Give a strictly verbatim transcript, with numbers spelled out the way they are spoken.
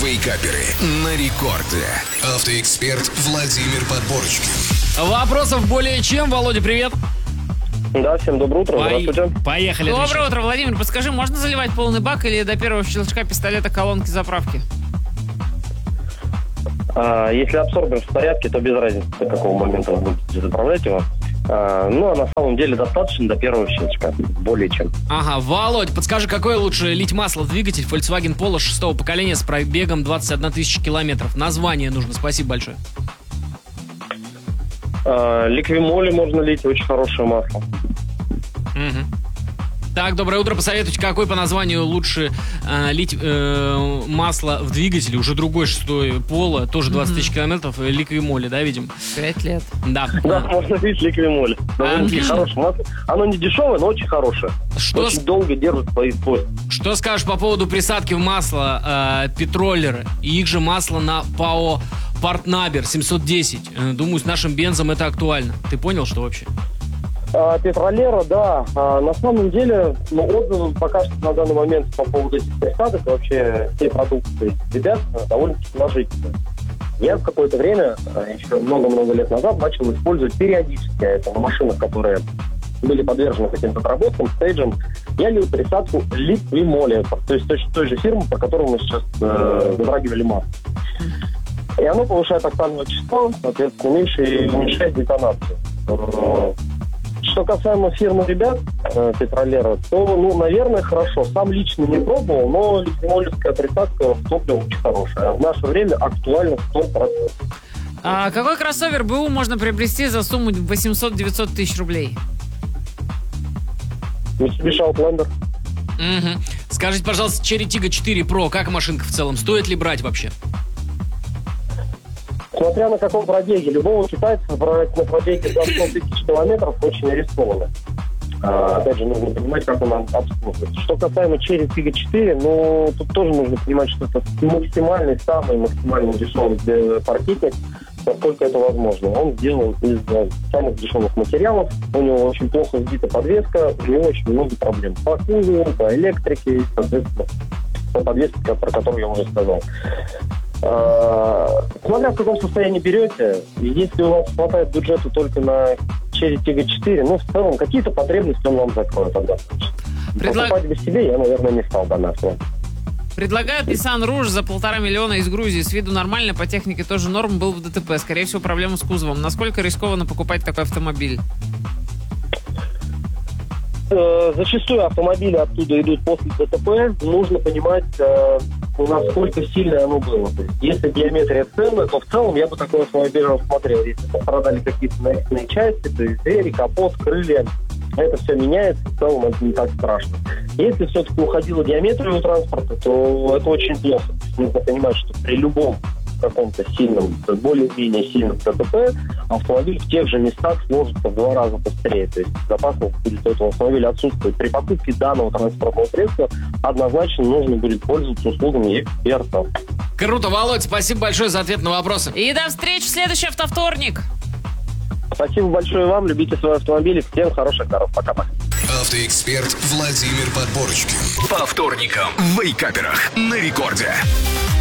Вейкаперы на рекорде. Автоэксперт Владимир Подборочкин. Вопросов более чем. Володя, привет. Да, всем доброе утро. По- Здравствуйте. Поехали. Доброе отвечать. утро, Владимир. Подскажи, можно заливать полный бак или до первого щелчка пистолета колонки заправки? А, если абсорбер в порядке, то без разницы, до какого момента вы будете заправлять его. А, ну, а на самом деле достаточно до первого щелчка. Более чем. Ага, Володь, подскажи, какое лучше лить масло в двигатель Volkswagen Polo шестого поколения с пробегом двадцать одна тысяча километров? Название нужно, спасибо большое. А, ликвимоли можно лить, очень хорошее масло. Мгм. Так, доброе утро. Посоветуйте, какой по названию лучше э, лить э, масло в двигателе? Уже другой шестой Polo, тоже двадцать тысяч километров, э, ликвимоли, да, видим? Пять лет. Да. Да, можно лить ликвимоли. Довольно-таки Отлично. хорошее масло. Оно не дешевое, но очень хорошее. Что, Очень с- долго держит свои свойства. что скажешь по поводу присадки в масло э, петроллеры и их же масло на ПАО Партнабер семьсот десять? Э, думаю, с нашим бензом это актуально. Ты понял, что вообще? А, Петролера, да. А, на самом деле, ну, отзывы пока что на данный момент по поводу этих присадок и вообще всей продукции ребят а, довольно-таки положительные. Я в какое-то время, а, еще много-много лет назад, начал использовать периодически это на машинах, которые были подвержены каким-то отработкам, стейджам. Я лил присадку ликвимоли, то есть точно той же фирмы, по которой мы сейчас э, затрагивали масло. И оно повышает октановое число, соответственно, меньше и уменьшает детонацию. Что касаемо фирмы ребят, э, Петролера, то, ну, наверное, хорошо. Сам лично не пробовал, но ликвимолевская присадка в топливо очень хорошая. В наше время актуально сто процентов. А какой кроссовер БУ можно приобрести за сумму восемьсот-девятьсот тысяч рублей? Mitsubishi Outlander. Мгм. Скажите, пожалуйста, Cherry Tiggo четыре Pro, как машинка в целом? Стоит ли брать вообще? Смотря на каком пробеге. Любого китайца брать на пробеге за сто тысяч километров очень рискованно. А, опять же, нужно понимать, как он обслуживается. Что касаемо Cherry Tiggo четыре, ну, тут тоже нужно понимать, что это максимальный, самый максимально дешевый паркетник, насколько это возможно. Он сделан из э, самых дешевых материалов, у него очень плохо сбита подвеска, у него очень много проблем по кузову, по электрике, и, соответственно, по подвеске, про которую я уже сказал. А, смотря в каком состоянии берете, если у вас хватает бюджета только на Cherry Tiggo четыре, ну, в целом, какие-то потребности он вам закроет однозначно. Предла- Покупать бы себе я, наверное, не стал бы на все. Предлагают Nissan Rouge за полтора миллиона из Грузии. С виду нормально, по технике тоже норм, был в ДТП. Скорее всего, проблема с кузовом. Насколько рискованно покупать такой автомобиль? Э, Зачастую автомобили оттуда идут после ДТП. Нужно понимать, э, насколько сильное оно было. То есть, если геометрия целая, то в целом я бы такой автомобиль рассмотрел. Если пострадали какие-то нарезанные части, то есть двери, капот, крылья, это все меняется, в целом это не так страшно. Если все-таки уходила геометрия у транспорта, то это очень плохо. То есть нужно понимать, что при любом каком-то сильном, более-менее сильном ДТП автомобиль в тех же местах сложится в два раза быстрее. То есть безопасность будет у этого автомобиля отсутствовать. При покупке данного транспортного средства однозначно нужно будет пользоваться услугами экспертов. Круто, Володь, спасибо большое за ответ на вопросы. И до встречи в следующий автовторник. Спасибо большое вам, любите свои автомобили, всем хороших дорог, пока-пока. Автоэксперт Владимир Подборочкин. По вторникам в Вейкаперах на рекорде.